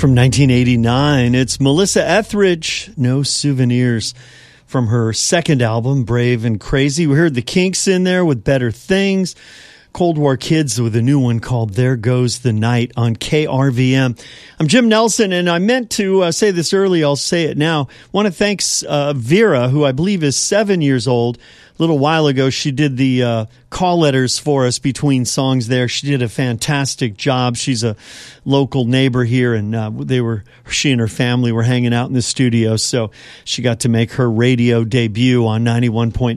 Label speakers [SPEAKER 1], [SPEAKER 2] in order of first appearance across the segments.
[SPEAKER 1] From 1989, it's Melissa Etheridge, No Souvenirs, from her second album, Brave and Crazy. We heard the Kinks in there with Better Things. Cold War Kids with a new one called There Goes the Night on KRVM. I'm Jim Nelson, and I meant to say this early. I'll say it now. I want to thank Vera, who I believe is 7 years old. A little while ago, she did the call letters for us between songs there. She did a fantastic job. She's a local neighbor here, and she and her family were hanging out in the studio, so she got to make her radio debut on 91.9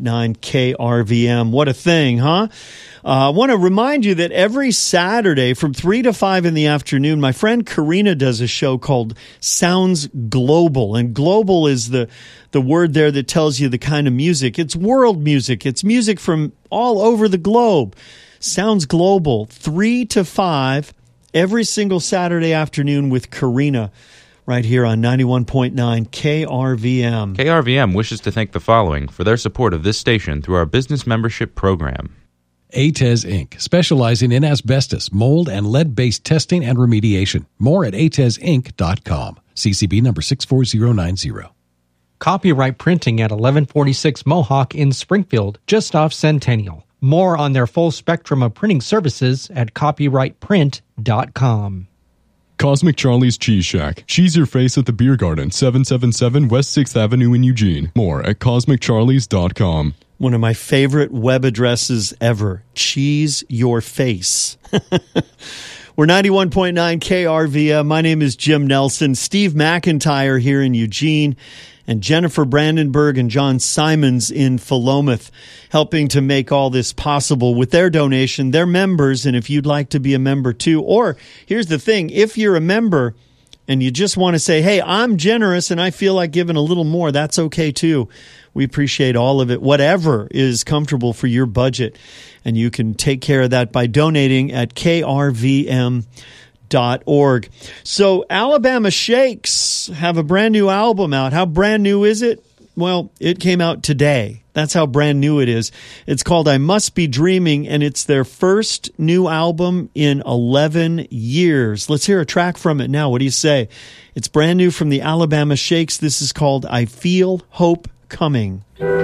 [SPEAKER 1] KRVM. What a thing, huh? I want to remind you that every Saturday from 3 to 5 in the afternoon, my friend Karina does a show called Sounds Global. And global is the word there that tells you the kind of music. It's world music. It's music from all over the globe. Sounds Global, 3 to 5 every single Saturday afternoon with Karina, right here on 91.9 KRVM.
[SPEAKER 2] KRVM wishes to thank the following for their support of this station through our business membership program.
[SPEAKER 3] ATES Inc., specializing in asbestos, mold, and lead-based testing and remediation. More at atesinc.com. CCB number 64090.
[SPEAKER 4] Copyright Printing at 1146 Mohawk in Springfield, just off Centennial. More on their full spectrum of printing services at copyrightprint.com.
[SPEAKER 5] Cosmic Charlie's Cheese Shack. Cheese your face at the Beer Garden, 777 West 6th Avenue in Eugene. More at cosmiccharlies.com.
[SPEAKER 1] One of my favorite web addresses ever. Cheese your face. We're 91.9 KRVM. My name is Jim Nelson. Steve McIntyre here in Eugene, and Jennifer Brandenburg and John Simons in Philomath, helping to make all this possible with their donation. They're members, and if you'd like to be a member too, or here's the thing, if you're a member and you just want to say, hey, I'm generous and I feel like giving a little more, that's okay too. We appreciate all of it, whatever is comfortable for your budget. And you can take care of that by donating at krvm.org. So Alabama Shakes have a brand new album out. How brand new is it? Well, it came out today. That's how brand new it is. It's called I Must Be Dreaming, and it's their first new album in 11 years. Let's hear a track from it now. What do you say? It's brand new from the Alabama Shakes. This is called I Feel Hope Coming.